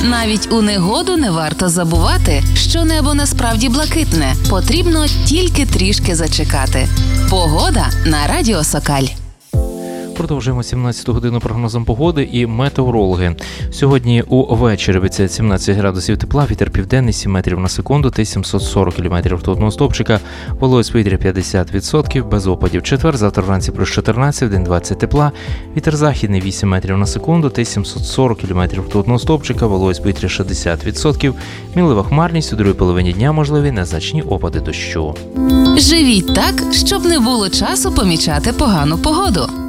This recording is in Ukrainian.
Навіть у негоду не варто забувати, що небо насправді блакитне. Потрібно тільки трішки зачекати. Погода на Радіо Сокаль. Продовжуємо 17 годину прогнозом погоди і метеорологи. Сьогодні увечері обіцяють 17 градусів тепла, вітер південний 7 метрів на секунду та 740 км ртутного стовпчика, вологість повітря 50%, без опадів. Четвер, завтра вранці плюс 14, день 20 тепла, вітер західний 8 метрів на секунду та 740 км ртутного стовпчика, вологість повітря 60%, мінлива хмарність, у другій половині дня можливі незначні опади дощу. Живіть так, щоб не було часу помічати погану погоду.